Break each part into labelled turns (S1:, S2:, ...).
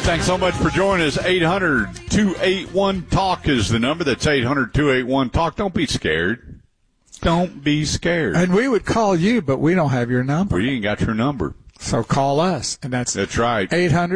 S1: Thanks so much for joining us. 800-281-TALK is the number. That's 800-281-TALK. Don't be scared. Don't be scared.
S2: And we would call you, but we don't have your number.
S1: We ain't got your number.
S2: So call us. And that's
S1: right.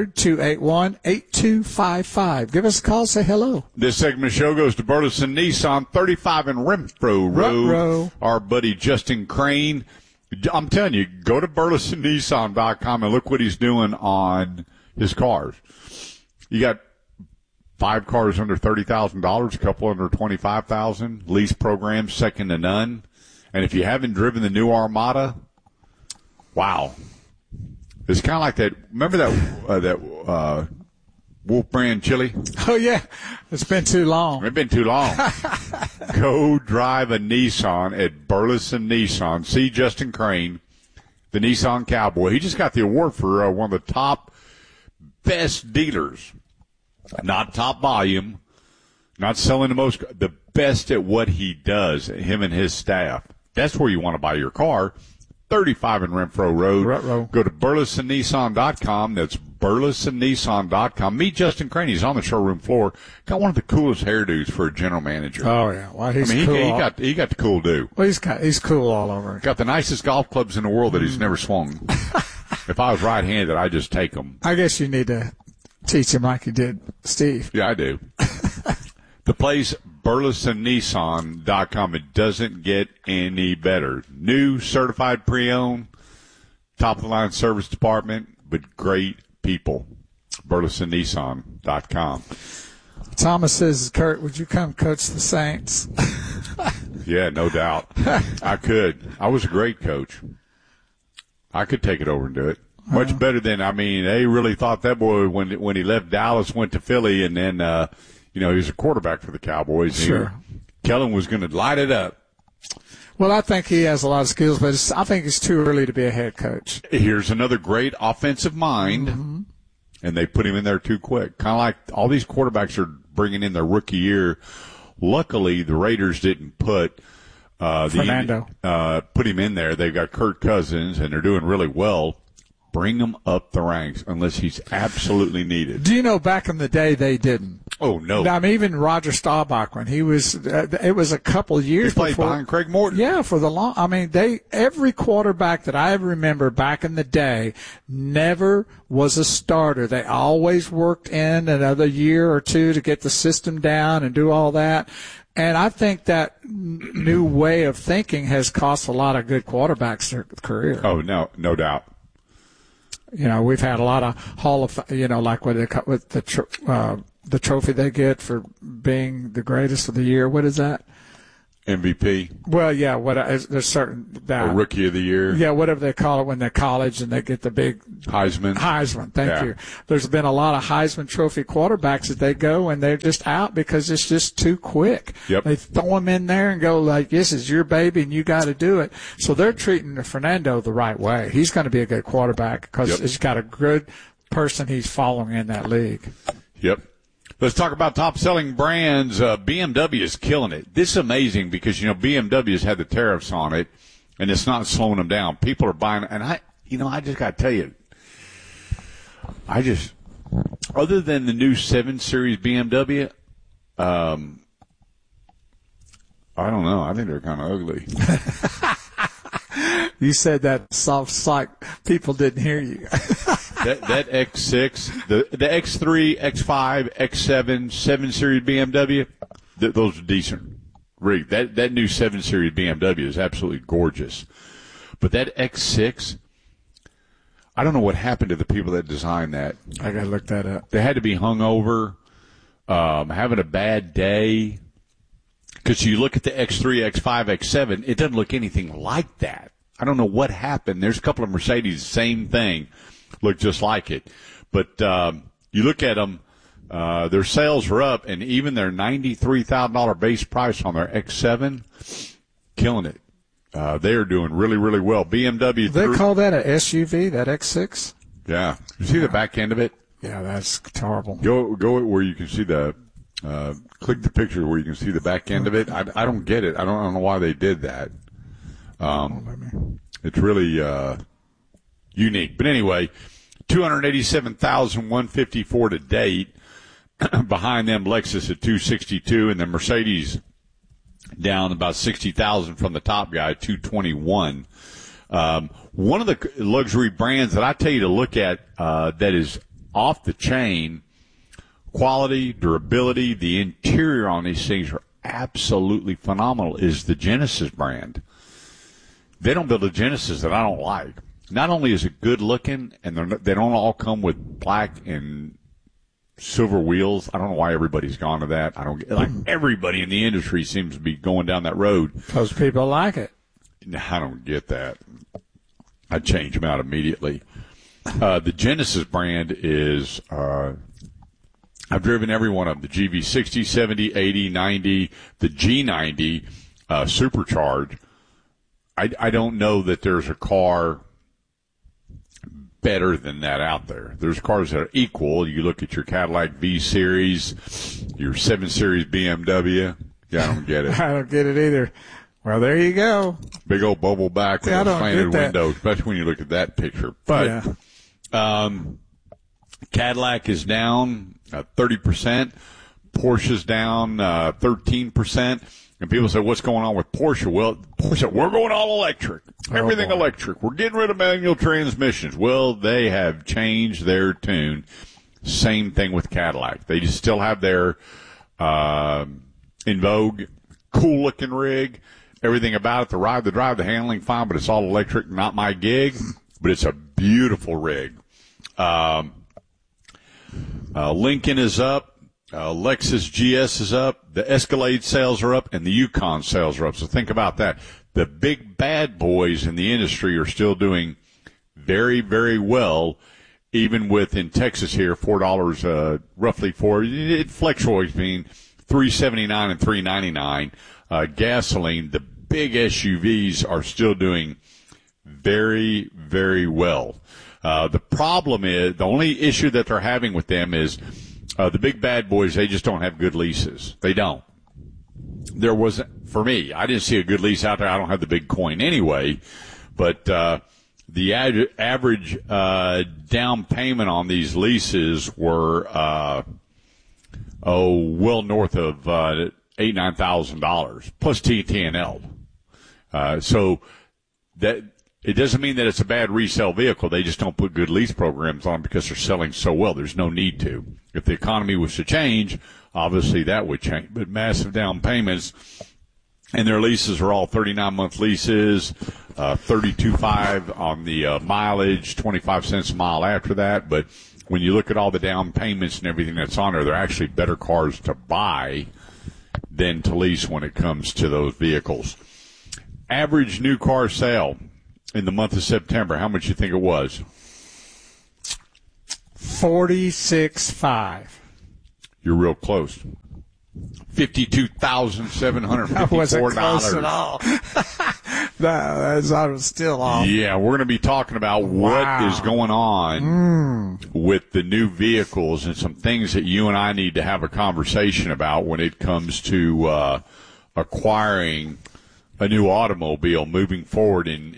S2: 800-281-8255. Give us a call. Say hello.
S1: This segment of the show goes to Burleson Nissan, 35 in Renfro Road. Our buddy Justin Crane. I'm telling you, go to burlesonnissan.com and look what he's doing on his cars. You got 5 cars under $30,000, a couple under $25,000, lease programs second to none. And if you haven't driven the new Armada, wow. It's kind of like that. Remember that Wolf brand chili?
S2: Oh, yeah. It's been too long.
S1: It's been too long. Go drive a Nissan at Burleson Nissan. See Justin Crane, the Nissan Cowboy. He just got the award for one of the top best dealers. Not top volume, not selling the best at what he does, him and his staff. That's where you want to buy your car. 35 in Renfro Road. Go to burlesonnissan.com. That's burlesonnissan.com. Meet Justin Crane. He's on the showroom floor. Got one of the coolest hairdos for a general manager.
S2: Oh, yeah. Well, he's cool.
S1: He got the cool do.
S2: Well, he's cool all over.
S1: Got the nicest golf clubs in the world that he's never swung. If I was right-handed, I'd just take them.
S2: I guess you need to teach him like you did Steve.
S1: Yeah, I do. The place, burlesonnissan.com. It doesn't get any better. New, certified pre-owned, top-of-the-line service department, but great people. burlesonnissan.com.
S2: Thomas says, Kurt, would you come coach the Saints?
S1: Yeah, no doubt. I could. I was a great coach. I could take it over and do it. Much better than, they really thought that boy when he left Dallas, went to Philly, and then, he was a quarterback for the Cowboys.
S2: Sure.
S1: Kellen was going to light it up.
S2: Well, I think he has a lot of skills, but I think it's too early to be a head coach.
S1: Here's another great offensive mind, and they put him in there too quick. Kind of like all these quarterbacks are bringing in their rookie year. Luckily, the Raiders didn't put
S2: Fernando.
S1: Put him in there. They've got Kirk Cousins, and they're doing really well. Bring him up the ranks unless he's absolutely needed.
S2: Do you know back in the day they didn't?
S1: Oh, no.
S2: Even Roger Staubach, when he was, it was a couple of years
S1: before. He played
S2: before,
S1: behind Craig Morton.
S2: Yeah, for the long, every quarterback that I remember back in the day never was a starter. They always worked in another year or two to get the system down and do all that. And I think that new way of thinking has cost a lot of good quarterbacks their career.
S1: Oh, no doubt.
S2: We've had a lot of Hall of, like what they call with the trophy they get for being the greatest of the year. What is that?
S1: MVP.
S2: Well, yeah. There's certain
S1: or Rookie of the Year.
S2: Yeah, whatever they call it when they're college and they get the big
S1: Heisman.
S2: Thank you. There's been a lot of Heisman Trophy quarterbacks that they go and they're just out because it's just too quick.
S1: Yep.
S2: They throw them in there and go like, "This is your baby and you got to do it." So they're treating Fernando the right way. He's going to be a good quarterback because he's got a good person he's following in that league.
S1: Yep. Let's talk about top-selling brands. BMW is killing it. This is amazing because, BMW's had the tariffs on it, and it's not slowing them down. People are buying, and I just got to tell you, other than the new 7 Series BMW, I don't know. I think they're kind of ugly.
S2: You said that soft like people didn't hear you.
S1: that X6, the X3, X5, X7, 7 Series BMW, those are decent rig. That new 7 Series BMW is absolutely gorgeous. But that X6, I don't know what happened to the people that designed that.
S2: I got to look that up.
S1: They had to be hungover, having a bad day. Because you look at the X3, X5, X7, it doesn't look anything like that. I don't know what happened. There's a couple of Mercedes, same thing, look just like it. But you look at them, their sales are up, and even their $93,000 base price on their X7, killing it. They are doing really, really well. BMW.
S2: They call that an SUV, that X6?
S1: Yeah. You see the back end of it?
S2: Yeah, that's horrible.
S1: Go where you can see the click the picture where you can see the back end of it. I don't get it. I don't know why they did that. It's really unique. But anyway, 287,154 to date. Behind them, Lexus at 262, and the Mercedes down about 60,000 from the top guy, 221. One of the luxury brands that I tell you to look at that is off the chain, quality, durability, the interior on these things are absolutely phenomenal, is the Genesis brand. They don't build a Genesis that I don't like. Not only is it good looking, and they don't all come with black and silver wheels. I don't know why everybody's gone to that. I don't like everybody in the industry seems to be going down that road
S2: because people like it.
S1: I don't get that. I change them out immediately. The Genesis brand is I've driven every one of them. The GV60, 70, 80, 90, the G90 supercharged. I don't know that there's a car better than that out there. There's cars that are equal. You look at your Cadillac V-Series, your 7 Series BMW. Yeah, I don't get it.
S2: I don't get it either. Well, there you go.
S1: Big old bubble back with a slanted window, especially when you look at that picture. But Cadillac is down 30%. Porsche's down 13%. And people say, what's going on with Porsche? Well, Porsche, we're going all electric. Everything electric. We're getting rid of manual transmissions. Well, they have changed their tune. Same thing with Cadillac. They just still have their in vogue, cool-looking rig. Everything about it, the ride, the drive, the handling, fine, but it's all electric. Not my gig, but it's a beautiful rig. Lincoln is up. Lexus GS is up. The Escalade sales are up, and the Yukon sales are up. So think about that. The big bad boys in the industry are still doing very, very well, even with in Texas here $4 roughly for it fluctuates between $3.79 and $3.99. Gasoline. The big SUVs are still doing very, very well. The problem is the only issue that they're having with them is. The big bad boys, they just don't have good leases. They don't. There wasn't, for me, I didn't see a good lease out there. I don't have the big coin anyway. But the average down payment on these leases were, well north of $8,000-9,000 plus TT&L. So that it doesn't mean that it's a bad resale vehicle. They just don't put good lease programs on because they're selling so well. There's no need to. If the economy was to change, obviously that would change. But massive down payments, and their leases are all 39-month leases, 32.5 on the mileage, 25 cents a mile after that. But when you look at all the down payments and everything that's on there, they're actually better cars to buy than to lease when it comes to those vehicles. Average new car sale in the month of September, how much you think it was?
S2: 46.5.
S1: You're real close. $52,754.
S2: That wasn't close at all. I was still off.
S1: Yeah, we're going to be talking about what is going on with the new vehicles and some things that you and I need to have a conversation about when it comes to acquiring a new automobile moving forward in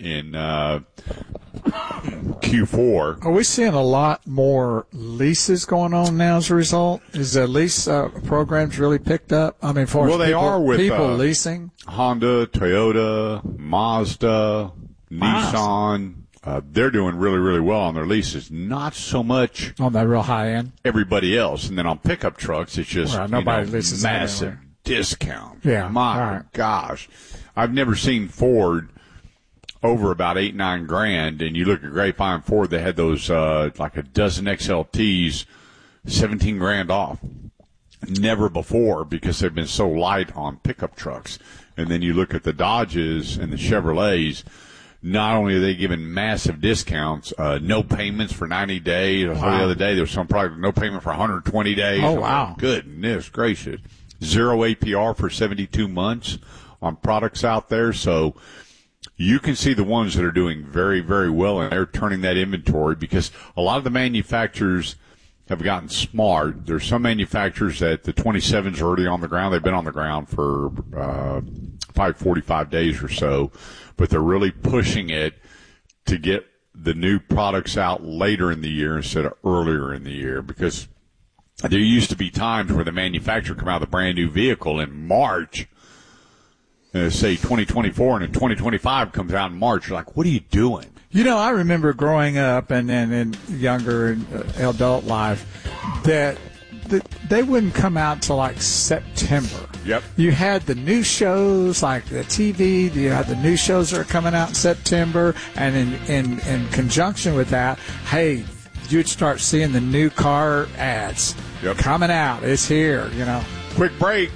S1: Q4.
S2: Are we seeing a lot more leases going on now as a result? Is the lease programs really picked up? I mean, for
S1: they are with
S2: people leasing.
S1: Honda, Toyota, Mazda, Nissan. They're doing really, really well on their leases. Not so much
S2: on that real high end.
S1: Everybody else, and then on pickup trucks, it's just
S2: nobody leases
S1: massive discount.
S2: Yeah,
S1: my gosh. I've never seen Ford over about $8-9 grand, and you look at Grapevine Ford, they had those like a dozen XLTs, 17 grand off. Never before, because they've been so light on pickup trucks. And then you look at the Dodges and the Chevrolets. Not only are they giving massive discounts, no payments for 90 days. The other day there was some product no payment for 120 days.
S2: Oh wow!
S1: Goodness gracious! 0 APR for 72 months. On products out there, so you can see the ones that are doing very, very well, and they're turning that inventory because a lot of the manufacturers have gotten smart. There's some manufacturers that the 27s are already on the ground. They've been on the ground for 45 days or so, but they're really pushing it to get the new products out later in the year instead of earlier in the year, because there used to be times where the manufacturer come out with a brand new vehicle in March, say 2024, and in 2025 comes out in March. You're like, what are you doing?
S2: You know, I remember growing up and in younger adult life that they wouldn't come out till like September.
S1: Yep.
S2: You had the new shows like the TV. You had the new shows that are coming out in September, and in conjunction with that, hey, you'd start seeing the new car ads coming out. It's here, you know.
S1: Quick break.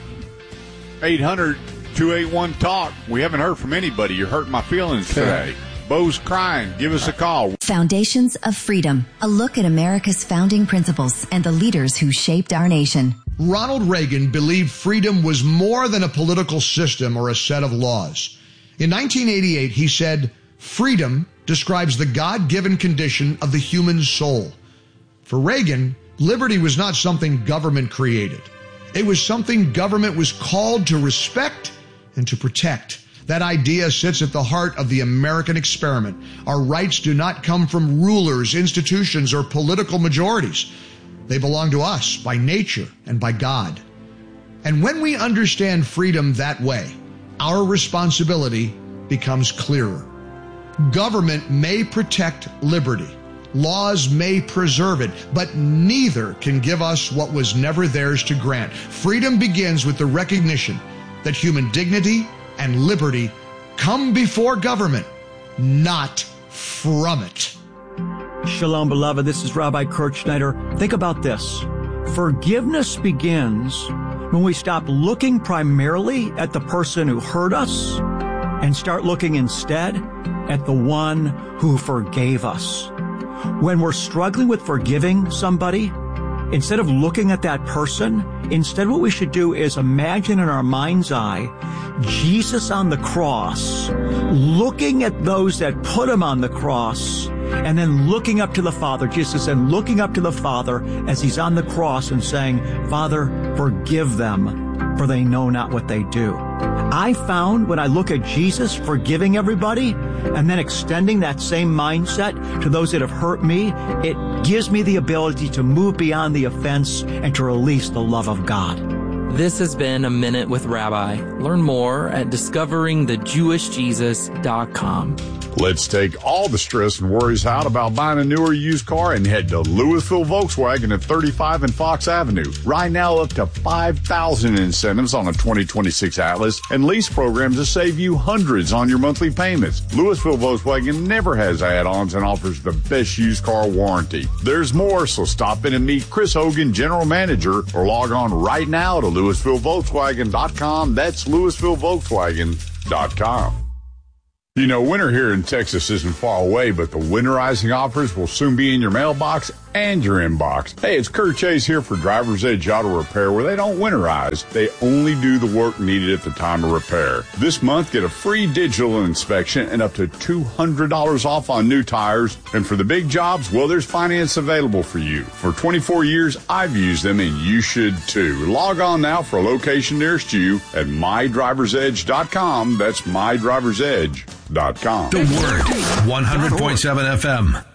S1: 800-281-TALK. We haven't heard from anybody. You're hurting my feelings today. Bo's crying. Give us a call.
S3: Foundations of Freedom. A look at America's founding principles and the leaders who shaped our nation.
S4: Ronald Reagan believed freedom was more than a political system or a set of laws. In 1988, he said, "Freedom describes the God-given condition of the human soul." For Reagan, liberty was not something government created. It was something government was called to respect and to protect. That idea sits at the heart of the American experiment. Our rights do not come from rulers, institutions, or political majorities. They belong to us by nature and by God. And when we understand freedom that way, our responsibility becomes clearer. Government may protect liberty. Laws may preserve it, but neither can give us what was never theirs to grant. Freedom begins with the recognition that human dignity and liberty come before government, not from it.
S5: Shalom, beloved. This is Rabbi Kurt Schneider. Think about this. Forgiveness begins when we stop looking primarily at the person who hurt us and start looking instead at the one who forgave us. When we're struggling with forgiving somebody, instead of looking at that person, instead what we should do is imagine in our mind's eye Jesus on the cross, looking at those that put him on the cross, and then looking up to the Father, Jesus said, looking up to the Father as he's on the cross and saying, "Father, forgive them, for they know not what they do." I found when I look at Jesus forgiving everybody and then extending that same mindset to those that have hurt me, it gives me the ability to move beyond the offense and to release the love of God.
S6: This has been A Minute with Rabbi. Learn more at discoveringthejewishjesus.com.
S1: Let's take all the stress and worries out about buying a new or used car and head to Louisville Volkswagen at 35 and Fox Avenue. Right now, up to $5,000 in incentives on a 2026 Atlas and lease programs to save you hundreds on your monthly payments. Louisville Volkswagen never has add-ons and offers the best used car warranty. There's more, so stop in and meet Chris Hogan, General Manager, or log on right now to LouisvilleVolkswagen.com. That's LouisvilleVolkswagen.com. You know, winter here in Texas isn't far away, but the winterizing offers will soon be in your mailbox and your inbox. Hey, it's Kurt Chase here for Driver's Edge Auto Repair, where they don't winterize. They only do the work needed at the time of repair. This month, get a free digital inspection and up to $200 off on new tires. And for the big jobs, well, there's finance available for you. For 24 years, I've used them, and you should too. Log on now for a location nearest you at mydriversedge.com. That's mydriversedge.com.
S7: The Word, 100.7 FM.